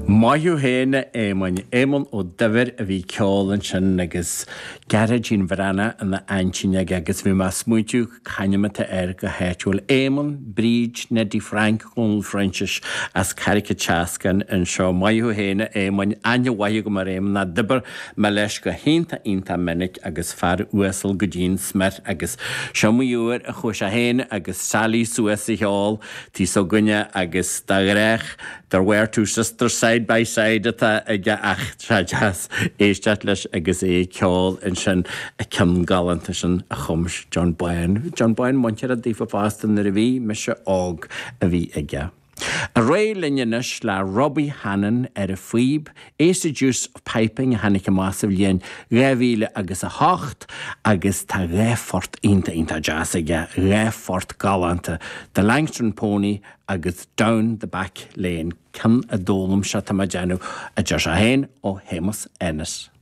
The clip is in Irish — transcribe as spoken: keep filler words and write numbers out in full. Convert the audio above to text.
Maithú héine émainn éman ó dyfir a bhí ceolann sin agus garagín bhreanna an na aintine agus bhí más smuitiú cainimeta ar go héitiúil éman bríd Neddy Frank chun Francis as carica teascan an seo maithú héine émainn ainehhaith go mar éman na dibar me leis go hénta ionta minic agus fear uasal go dín smer agus seomúir a chuis a héine agus salí suas i heáil tí so gunne agus dagréich dar bhhair tú sister side by side atá ige ach tráideas éisteat leis agus é ceáil in sin a cym galanta sin a chums John Boyne. John Boyne muintear a ddífa fástan ar a bhí me se ág a bhí ige. A ré linnenis le Robbie Hannon ar a fuib éis a dús piping a hanig a másaf líon réhíle agus a hocht agus tá réfort inta inta jazz aige réfort galanta the Langston Pony agus down the back lane cym a dólam se tá ma genú a Josh a héin ó Hémas Ennis.